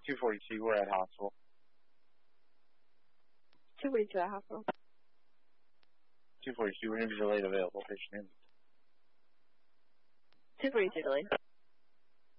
242, we're at hospital. 242 at hospital. 242, we're going to be delayed available. Patient in. 242 delayed.